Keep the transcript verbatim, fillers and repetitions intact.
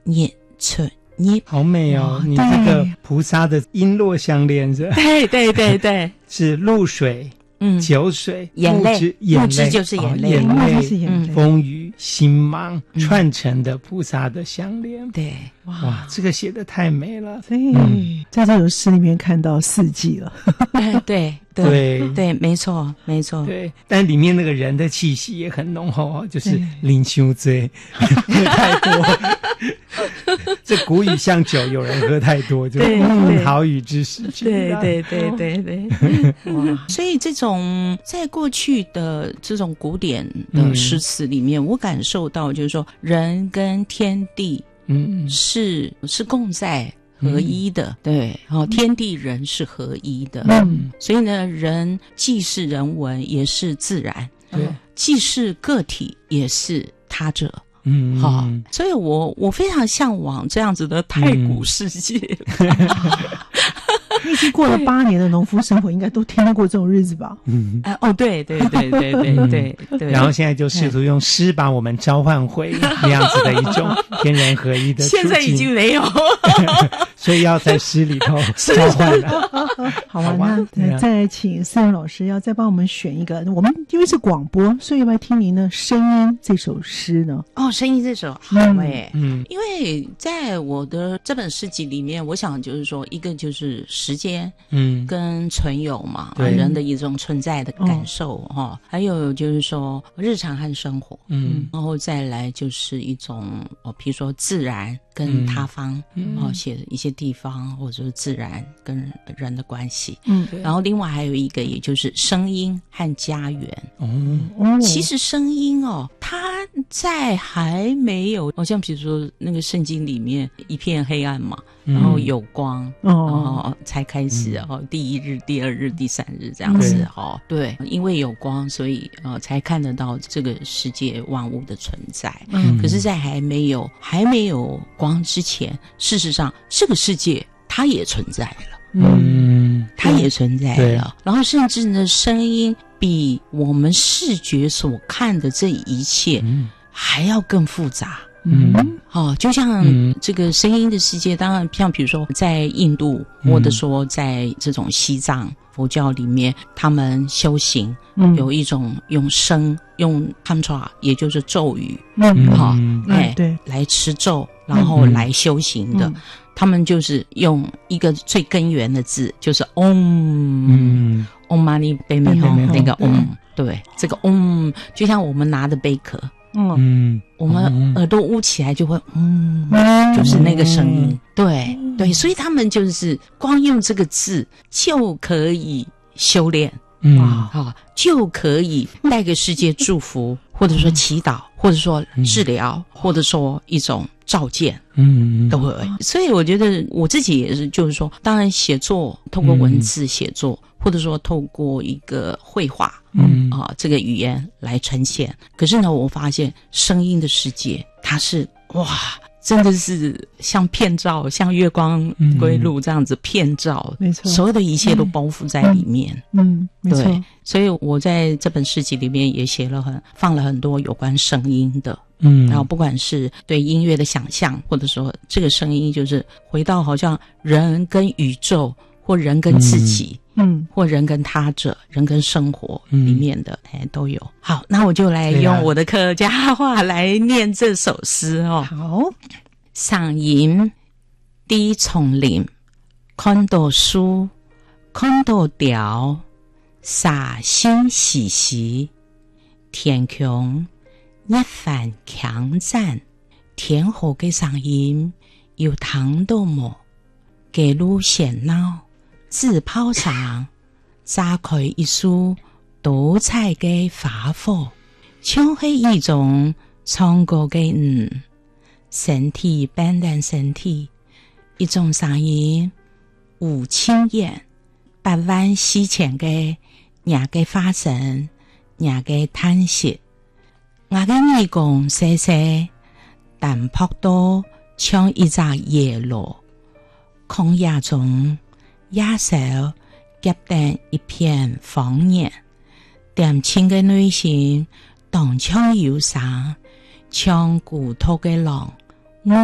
日出日， 好美哦！你这个菩萨的璎珞项链是？ 对对对对， 是露水。嗯，酒水、 眼泪， 眼泪就是眼泪， 哦、眼泪是眼泪， 风雨、星芒、嗯、串成的菩萨的项链。 对， 哇，哇这个写得太美了。 所以、嗯、在这首诗里面看到四季了。 对对对对对，没错没错。 对，但里面那个人的气息也很浓厚哦，就是啉伤醉，喝太多。这古语像酒，有人喝太多就嗯好雨之时。 对对对对对，哇！所以这种在过去的这种古典的诗词里面，嗯、我感受到就是说，人跟天地嗯是是共在合一的，嗯、对，哦，天地人是合一的，嗯，所以呢，人既是人文，也是自然， 对， 既是个体，也是他者。 嗯， 好、哦，所以我我非常向往这样子的太古世界。 嗯、你已经过了八年的农夫生活，应该都听到过这种日子吧？ 嗯， 啊，哦，对对对对对对对。 然后现在就试图用诗把我们召唤回那样子的一种天人合一的处境。 现在已经没有， 所以要在诗里头召唤了。 好啊，好那再请思源老师要再帮我们选一个。我们因为是广播，所以要不要听您的声音这首诗呢？ 哦。声音这首好诶、欸，嗯，因为在我的这本诗集里面，我想就是说，一个就是时间，嗯，跟存有嘛，对、啊，人的一种存在的感受哈、哦，还有就是说日常和生活，嗯，然后再来就是一种哦，比如说自然跟他方，嗯，哦，写一些地方或者说自然跟人的关系，嗯，然后另外还有一个也就是声音和家园，哦，其实声音哦，它在还没有，好像比如说那个圣经里面一片黑暗嘛，然后有光，嗯、然后才开始哦、嗯，第一日、第二日、第三日这样子哦，对，因为有光，所以呃才看得到这个世界万物的存在。嗯，可是，在还没有还没有光之前，事实上这个世界它也存在了。嗯，它也存在了。然后，甚至呢，声音比我们视觉所看的这一切。嗯还要更复杂，嗯，哦，就像这个声音的世界，当然像比如说在印度，嗯、或者说在这种西藏佛教里面，他们修行、嗯、有一种用声用 tantra， 也就是咒语，嗯，好、哦，哎、嗯，对，来持咒，然后来修行的。嗯嗯他们就是用一个最根源的字，就是 Om， 嗯 Om Mani Padme Hum 那个 Om， 对，这个 Om 就像我们拿的贝壳，嗯，我们耳朵捂起来就会，嗯，就是那个声音，嗯、对对，所以他们就是光用这个字就可以修炼。嗯，好，就可以带给世界祝福，或者说祈祷，或者说治疗，嗯、或者说一种照见，嗯，都会。所以我觉得我自己也是，就是说，当然写作透过文字写作，嗯、或者说透过一个绘画，嗯啊，这个语言来呈现。可是呢，我发现声音的世界，它是哇。真的是像片照，像月光归路这样子片照，没错，所有的一切都包覆在里面。嗯，嗯对，没错。所以我在这本诗集里面也写了很放了很多有关声音的，嗯，然后不管是对音乐的想象，或者说这个声音就是回到好像人跟宇宙，或人跟自己。嗯，或人跟他者，人跟生活里面的，哎、嗯，都有。好，那我就来用我的客家话来念这首诗哦。好，上吟低丛林，看到树，看到条，洒心喜喜，天空一番强赞，天河嘅上吟有糖到冇，嘅路喧鬧。自拋上炸開一束多彩嘅花火，像係一種唱歌嘅人，身體變成身體，一種聲音無輕言，百萬絲前嘅廿嘅花神，廿嘅嘆息，我嘅耳公細細，但撲到像一隻野鹿，曠野中。野手夾定一片荒野，恬清嘅內心蕩槍搖灑，像孤獨嘅狼，